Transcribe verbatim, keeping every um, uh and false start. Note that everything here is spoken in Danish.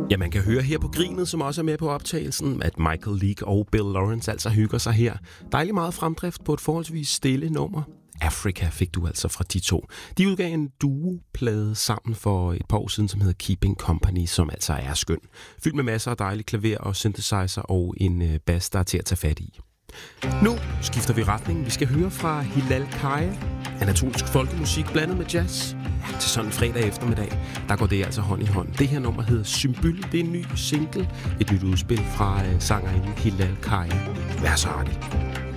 Ja, man kan høre her på grinet, som også er med på optagelsen, at Michael Leake og Bill Lawrence altså hygger sig her. Dejlig meget fremdrift på et forholdsvis stille nummer. Africa fik du altså fra de to. De udgav en duoplade sammen for et par år siden, som hedder Keeping Company, som altså er skøn. Fyldt med masser af dejlige klaver og synthesizer og en bass, der er til at tage fat i. Nu skifter vi retning. Vi skal høre fra Hilal Kaya. Anatolsk folkemusik blandet med jazz. Ja, til sådan en fredag eftermiddag, der går det altså hånd i hånd. Det her nummer hedder Symbol. Det er en ny single. Et nyt udspil fra øh, sangerinden Hilal Kaya. Vær så artig.